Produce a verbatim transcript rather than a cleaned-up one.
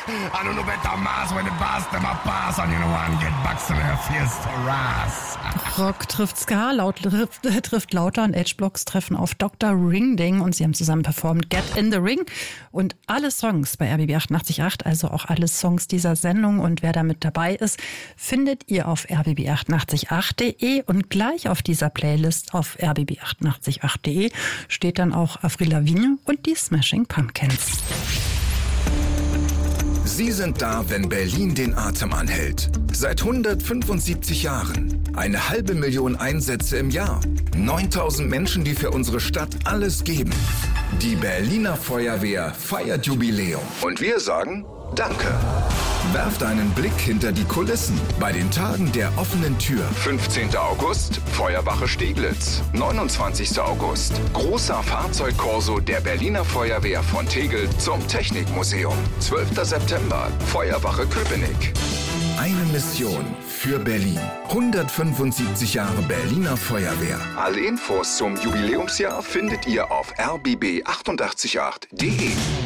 I don't know better mass when the bass them a pass and you know one get back to their face to ras. Rock trifft Ska, laut trifft, äh, trifft Lauter und H-Blocks treffen auf Doktor Ringding und sie haben zusammen performt Get in the Ring. Und alle Songs bei R B B achtundachtzig Komma acht, also auch alle Songs dieser Sendung und wer da mit dabei ist, findet ihr auf r b b achtundachtzig Komma acht punkt de und gleich auf dieser Playlist auf r b b achtundachtzig Komma acht punkt de steht dann auch Avril Lavigne und die Smashing Pumpkins. Sie sind da, wenn Berlin den Atem anhält. Seit hundertfünfundsiebzig Jahren. Eine halbe Million Einsätze im Jahr. neuntausend Menschen, die für unsere Stadt alles geben. Die Berliner Feuerwehr feiert Jubiläum. Und wir sagen Danke. Werft einen Blick hinter die Kulissen bei den Tagen der offenen Tür. fünfzehnten August, Feuerwache Steglitz. neunundzwanzigsten August, großer Fahrzeugkorso der Berliner Feuerwehr von Tegel zum Technikmuseum. zwölften September, Feuerwache Köpenick. Eine Mission für Berlin. hundertfünfundsiebzig Jahre Berliner Feuerwehr. Alle Infos zum Jubiläumsjahr findet ihr auf r b b achtundachtzig Komma acht punkt de.